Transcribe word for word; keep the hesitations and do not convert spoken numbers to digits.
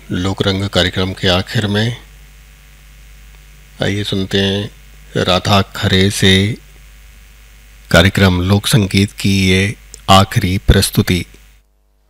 लोक रंग कार्यक्रम के आखिर में आइए सुनते हैं राधा खरे से कार्यक्रम लोक संगीत की ये आखिरी प्रस्तुति।